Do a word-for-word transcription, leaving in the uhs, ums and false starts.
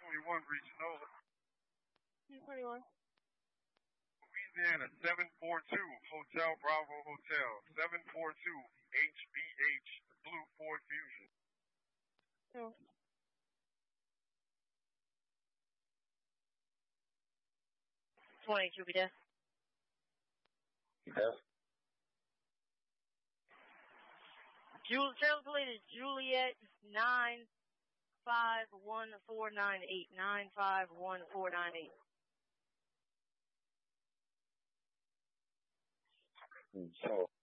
twenty-one reaching over. twenty-one. Louisiana, seven four two, Hotel Bravo Hotel. seven four two, H B H, Blue Ford Fusion. Oh. twenty-two, be death. Yes. Jul- Trail plate is Juliet nine five one four nine eight. nine five one four nine eight. So,